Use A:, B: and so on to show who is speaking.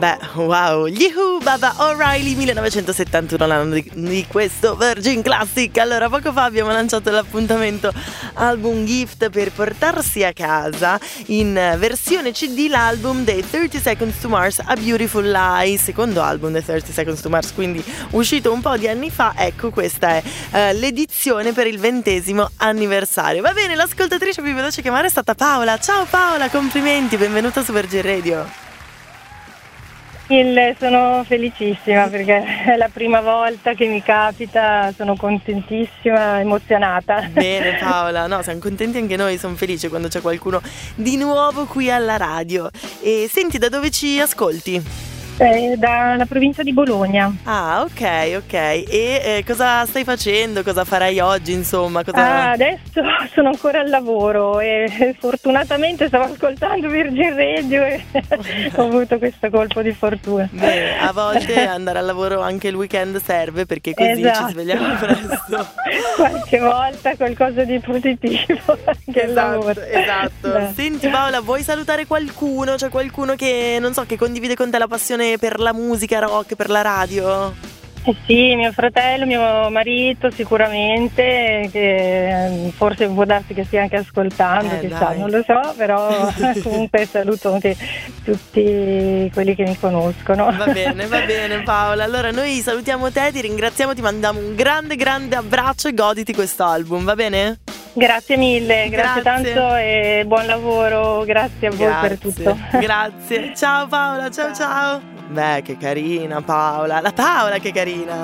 A: Beh, wow, gli Who, Baba O'Reilly, 1971, l'anno di questo Virgin Classic. Allora, poco fa abbiamo lanciato l'appuntamento album gift per portarsi a casa in versione CD l'album dei 30 Seconds to Mars, A Beautiful Lie, secondo album dei 30 Seconds to Mars, quindi uscito un po' di anni fa. Ecco, questa è l'edizione per il 20° anniversario. Va bene, l'ascoltatrice più veloce che chiamare è stata Paola. Ciao Paola, complimenti, benvenuta su Virgin Radio.
B: Sono felicissima perché è la prima volta che mi capita, sono contentissima, emozionata.
A: Bene Paola, no, siamo contenti anche noi, sono felice quando c'è qualcuno di nuovo qui alla radio. E senti, da dove ci ascolti?
B: Dalla provincia di Bologna.
A: Ah, ok. E cosa stai facendo? Cosa farai oggi, insomma?
B: Adesso sono ancora al lavoro e fortunatamente stavo ascoltando Virgin Radio e ho avuto questo colpo di fortuna.
A: Beh, a volte andare al lavoro anche il weekend serve, perché così ci svegliamo presto.
B: Qualche volta qualcosa di positivo anche al lavoro.
A: Esatto. Senti Paola, vuoi salutare qualcuno? C'è qualcuno che, non so, che condivide con te la passione per la musica rock, per la radio?
B: Sì, mio fratello, mio marito sicuramente, che forse può darsi che stia anche ascoltando, chissà, non lo so, però comunque saluto anche tutti quelli che mi conoscono.
A: Va bene Paola, allora noi salutiamo te, ti ringraziamo, ti mandiamo un grande abbraccio e goditi questo album, va bene?
B: Grazie mille, grazie tanto e buon lavoro, grazie a voi per tutto.
A: Grazie, ciao Paola, ciao. Beh, che carina Paola, la Paola che carina.